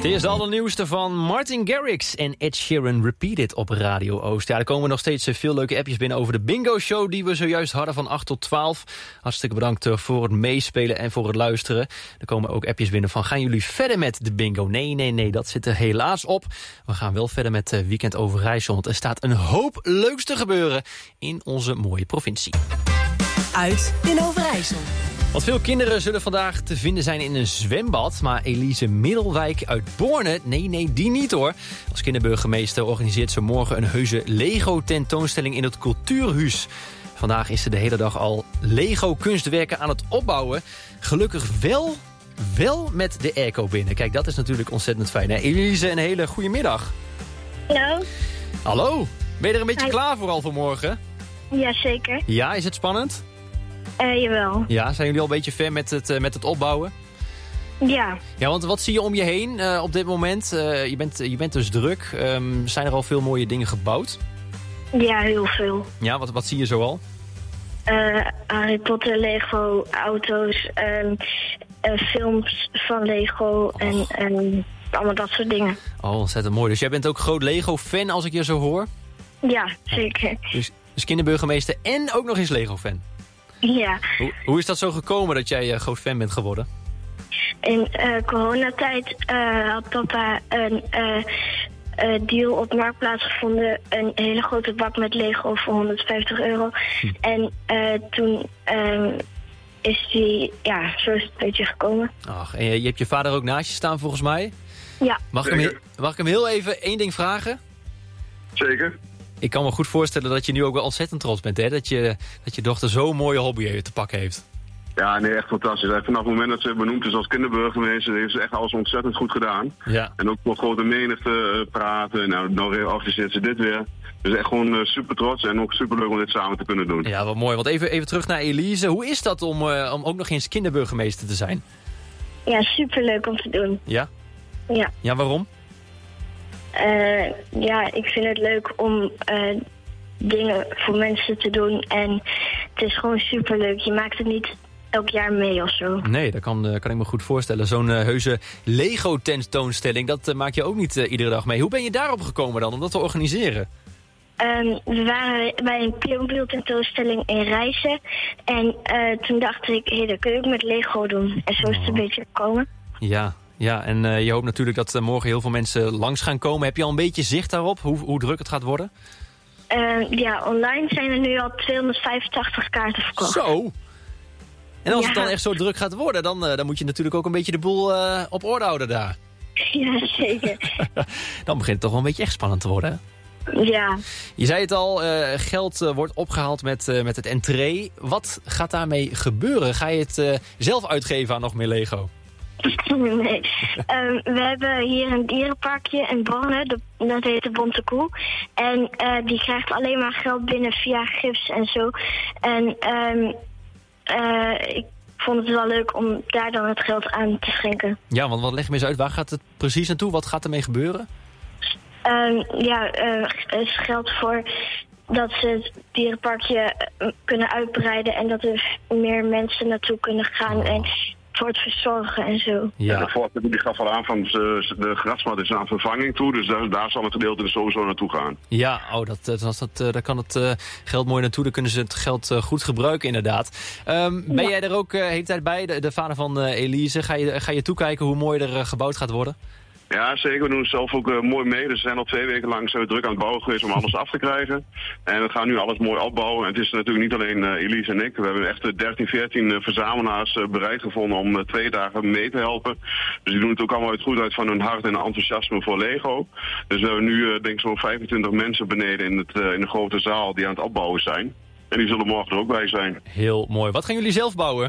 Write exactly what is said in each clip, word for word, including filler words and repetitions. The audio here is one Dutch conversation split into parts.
Dit is de allernieuwste van Martin Garrix en Ed Sheeran Repeat It op Radio Oost. Ja, er komen nog steeds veel leuke appjes binnen over de bingo-show die we zojuist hadden van acht tot twaalf. Hartstikke bedankt voor het meespelen en voor het luisteren. Er komen ook appjes binnen van, gaan jullie verder met de bingo? Nee, nee, nee, dat zit er helaas op. We gaan wel verder met Weekend Overijssel, want er staat een hoop leuks te gebeuren in onze mooie provincie. Uit in Overijssel. Want veel kinderen zullen vandaag te vinden zijn in een zwembad. Maar Elise Middelwijk uit Borne, nee, nee, die niet hoor. Als kinderburgemeester organiseert ze morgen een heuse Lego-tentoonstelling in het Cultuurhuis. Vandaag is ze de hele dag al Lego-kunstwerken aan het opbouwen. Gelukkig wel, wel met de airco binnen. Kijk, dat is natuurlijk ontzettend fijn. Hè? Elise, een hele goede middag. Hallo. Hallo. Ben je er een beetje Hi. klaar voor al voor morgen? Jazeker. Ja, is het spannend? Uh, jawel. Ja, zijn jullie al een beetje fan met het, uh, met het opbouwen? Ja. Ja, want wat zie je om je heen uh, op dit moment? Uh, je, bent, je bent dus druk. Um, zijn er al veel mooie dingen gebouwd? Ja, heel veel. Ja, wat, wat zie je zoal? Uh, Harry Potter, Lego, auto's, um, uh, films van Lego en um, allemaal dat soort dingen. Oh, ontzettend mooi. Dus jij bent ook groot Lego-fan als ik je zo hoor? Ja, zeker. Dus, dus kinderburgemeester en ook nog eens Lego-fan? Ja. Hoe, hoe is dat zo gekomen dat jij uh, groot fan bent geworden? In uh, coronatijd uh, had papa een uh, uh, deal op Marktplaats gevonden. Een hele grote bak met Lego voor honderdvijftig euro. Hm. En uh, toen uh, is die, ja, zo is het een beetje gekomen. Ach, en je, je hebt je vader ook naast je staan volgens mij? Ja. Mag ik hem, mag ik hem heel even één ding vragen? Zeker. Ik kan me goed voorstellen dat je nu ook wel ontzettend trots bent, hè? Dat je, dat je dochter zo'n mooie hobby te pakken heeft. Ja, nee, echt fantastisch. Vanaf het moment dat ze benoemd is als kinderburgemeester, heeft ze echt alles ontzettend goed gedaan. Ja. En ook voor grote menigte praten. Nou, nou organiseert ze dit weer. Dus echt gewoon uh, super trots en ook super leuk om dit samen te kunnen doen. Ja, wat mooi. Want even, even terug naar Elise. Hoe is dat om, uh, om ook nog eens kinderburgemeester te zijn? Ja, super leuk om te doen. Ja? Ja. Ja, waarom? Uh, ja, ik vind het leuk om uh, dingen voor mensen te doen. En het is gewoon super leuk. Je maakt het niet elk jaar mee of zo. Nee, dat kan, uh, kan ik me goed voorstellen. Zo'n uh, heuse Lego-tentoonstelling, dat uh, maak je ook niet uh, iedere dag mee. Hoe ben je daarop gekomen dan, om dat te organiseren? Um, we waren bij een Playmobil-tentoonstelling in Rijssen. En uh, toen dacht ik, hé, hey, dat kun je ook met Lego doen. En zo is het een beetje gekomen. Ja. Ja, en uh, je hoopt natuurlijk dat uh, morgen heel veel mensen langs gaan komen. Heb je al een beetje zicht daarop, hoe, hoe druk het gaat worden? Uh, ja, online zijn er nu al tweehonderdvijfentachtig kaarten verkocht. Zo! En als ja. het dan echt zo druk gaat worden, dan, uh, dan moet je natuurlijk ook een beetje de boel uh, op orde houden daar. Ja, zeker. Dan begint het toch wel een beetje echt spannend te worden, hè? Ja. Je zei het al, uh, geld uh, wordt opgehaald met, uh, met het entree. Wat gaat daarmee gebeuren? Ga je het uh, zelf uitgeven aan nog meer Lego? Nee. Um, we hebben hier een dierenparkje in Borne, de, dat heet de Bonte Koe. En uh, die krijgt alleen maar geld binnen via gifs en zo. En um, uh, ik vond het wel leuk om daar dan het geld aan te schenken. Ja, want wat leg me eens uit, waar gaat het precies naartoe? Wat gaat ermee gebeuren? Um, ja, uh, er is geld voor dat ze het dierenparkje uh, kunnen uitbreiden en dat er meer mensen naartoe kunnen gaan. Oh. En voor het verzorgen en zo. Ja, de voorzitter die gaf al aan van de, de grasmat is aan vervanging toe, dus daar, daar zal het gedeelte sowieso naartoe gaan. Ja, oh, dat, dat, dat, daar kan het uh, geld mooi naartoe, dan kunnen ze het geld uh, goed gebruiken inderdaad. Um, ben ja. jij er ook de uh, hele tijd bij, de, de vader van uh, Elise? Ga je, ga je toekijken hoe mooi er uh, gebouwd gaat worden? Ja, zeker. We doen het zelf ook uh, mooi mee. Dus we zijn al twee weken lang zo druk aan het bouwen geweest om alles af te krijgen. En we gaan nu alles mooi opbouwen. En het is natuurlijk niet alleen uh, Elise en ik. We hebben echt dertien, veertien uh, verzamelaars uh, bereid gevonden om uh, twee dagen mee te helpen. Dus die doen het ook allemaal uit goed uit van hun hart en enthousiasme voor Lego. Dus we hebben nu uh, denk ik zo'n vijfentwintig mensen beneden in, het, uh, in de grote zaal die aan het opbouwen zijn. En die zullen morgen er ook bij zijn. Heel mooi. Wat gaan jullie zelf bouwen?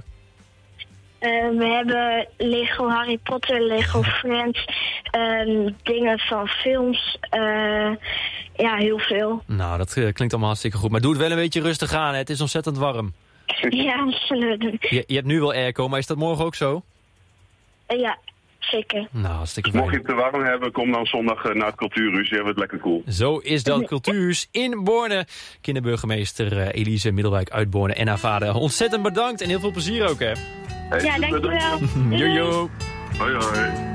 Uh, we hebben Lego Harry Potter, Lego Friends, um, dingen van films, uh, ja, heel veel. Nou, dat uh, klinkt allemaal hartstikke goed. Maar doe het wel een beetje rustig aan, hè? Het is ontzettend warm. Ja, dat zullen we doen. Je, je hebt nu wel airco, maar is dat morgen ook zo? Uh, ja, zeker. Nou, hartstikke fijn. Mocht je het te warm hebben, kom dan zondag uh, naar het Cultuurhuis. Je hebt het lekker cool. Zo is dat Cultuurhuis in Borne. Kinderburgemeester uh, Elise Middelwijk uit Borne en haar vader. Ontzettend bedankt en heel veel plezier ook, hè? Hey, ja, dankjewel. Jojo. Hoi, hoi.